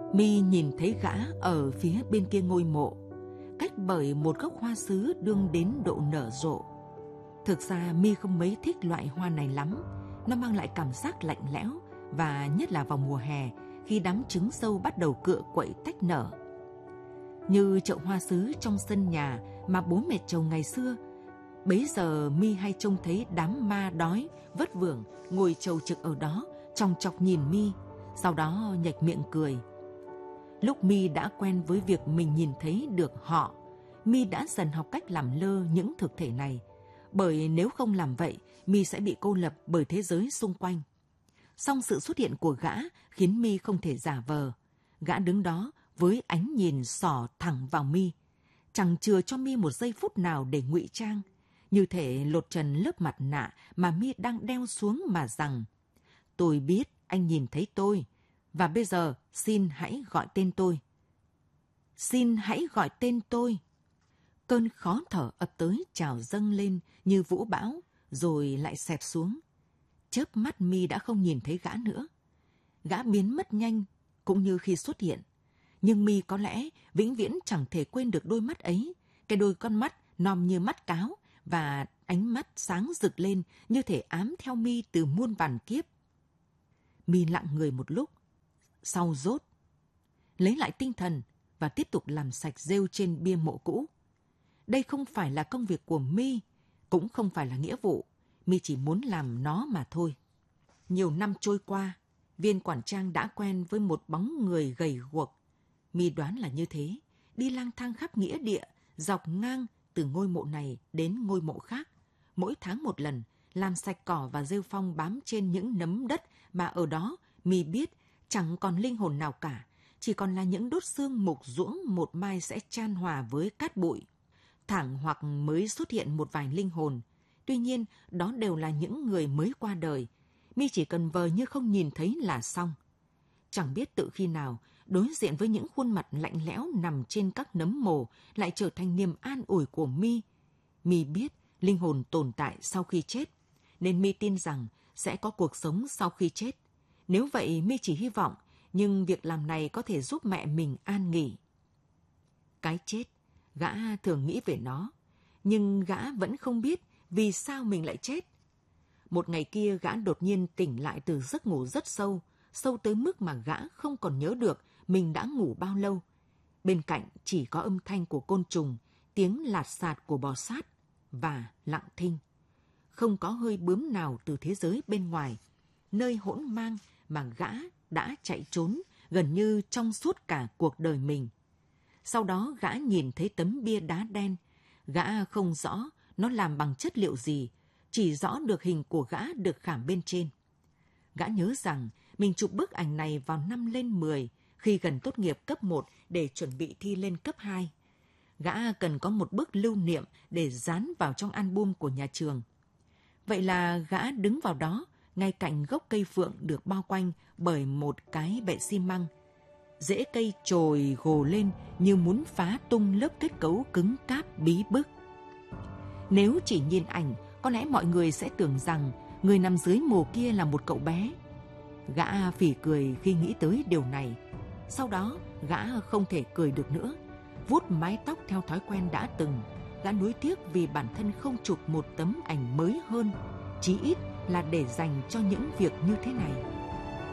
My nhìn thấy gã ở phía bên kia ngôi mộ, cách bởi một gốc hoa sứ đương đến độ nở rộ. Thực ra My không mấy thích loại hoa này lắm, nó mang lại cảm giác lạnh lẽo, và nhất là vào mùa hè khi đám trứng sâu bắt đầu cựa quậy tách nở. Như chậu hoa sứ trong sân nhà mà bố mẹ chồng ngày xưa, bấy giờ My hay trông thấy đám ma đói vất vưởng ngồi chầu trực ở đó, chòng chọc nhìn My, sau đó nhếch miệng cười. Lúc My đã quen với việc mình nhìn thấy được họ, My đã dần học cách làm lơ những thực thể này, bởi nếu không làm vậy, My sẽ bị cô lập bởi thế giới xung quanh. Song sự xuất hiện của gã khiến My không thể giả vờ. Gã đứng đó với ánh nhìn xỏ thẳng vào My, chẳng chừa cho My một giây phút nào để ngụy trang, như thể lột trần lớp mặt nạ mà My đang đeo xuống mà rằng: tôi biết anh nhìn thấy tôi, và bây giờ xin hãy gọi tên tôi. Xin hãy gọi tên tôi. Cơn khó thở ập tới trào dâng lên như vũ bão, rồi lại xẹp xuống. Chớp mắt My đã không nhìn thấy gã nữa. Gã biến mất nhanh, cũng như khi xuất hiện. Nhưng My có lẽ vĩnh viễn chẳng thể quên được đôi mắt ấy, cái đôi con mắt nòm như mắt cáo, và ánh mắt sáng rực lên như thể ám theo My từ muôn vàn kiếp. My lặng người một lúc, sau rốt, lấy lại tinh thần và tiếp tục làm sạch rêu trên bia mộ cũ. Đây không phải là công việc của My, cũng không phải là nghĩa vụ. My chỉ muốn làm nó mà thôi. Nhiều năm trôi qua, viên quản trang đã quen với một bóng người gầy guộc. My đoán là như thế, đi lang thang khắp nghĩa địa, dọc ngang từ ngôi mộ này đến ngôi mộ khác, mỗi tháng một lần, làm sạch cỏ và rêu phong bám trên những nấm đất mà ở đó My biết chẳng còn linh hồn nào cả, chỉ còn là những đốt xương mục ruỗng một mai sẽ chan hòa với cát bụi. Thẳng hoặc mới xuất hiện một vài linh hồn, tuy nhiên đó đều là những người mới qua đời. My chỉ cần vờ như không nhìn thấy là xong. Chẳng biết tự khi nào, đối diện với những khuôn mặt lạnh lẽo nằm trên các nấm mồ lại trở thành niềm an ủi của My. My biết linh hồn tồn tại sau khi chết, nên My tin rằng sẽ có cuộc sống sau khi chết. Nếu vậy, My chỉ hy vọng, nhưng việc làm này có thể giúp mẹ mình an nghỉ. Cái chết, gã thường nghĩ về nó, nhưng gã vẫn không biết vì sao mình lại chết. Một ngày kia gã đột nhiên tỉnh lại từ giấc ngủ rất sâu, sâu tới mức mà gã không còn nhớ được mình đã ngủ bao lâu. Bên cạnh chỉ có âm thanh của côn trùng, tiếng lạt xạt của bò sát và lặng thinh. Không có hơi bướm nào từ thế giới bên ngoài, nơi hỗn mang mà gã đã chạy trốn gần như trong suốt cả cuộc đời mình. Sau đó gã nhìn thấy tấm bia đá đen. Gã không rõ nó làm bằng chất liệu gì, chỉ rõ được hình của gã được khảm bên trên. Gã nhớ rằng mình chụp bức ảnh này vào năm lên 10, khi gần tốt nghiệp cấp 1 để chuẩn bị thi lên cấp 2. Gã cần có một bức lưu niệm để dán vào trong album của nhà trường. Vậy là gã đứng vào đó, ngay cạnh gốc cây phượng được bao quanh bởi một cái bệ xi măng. Rễ cây trồi gồ lên như muốn phá tung lớp kết cấu cứng cáp bí bức. Nếu chỉ nhìn ảnh, có lẽ mọi người sẽ tưởng rằng người nằm dưới mồ kia là một cậu bé. Gã phỉ cười khi nghĩ tới điều này. Sau đó, gã không thể cười được nữa. Vuốt mái tóc theo thói quen đã từng, gã nuối tiếc vì bản thân không chụp một tấm ảnh mới hơn, chí ít là để dành cho những việc như thế này.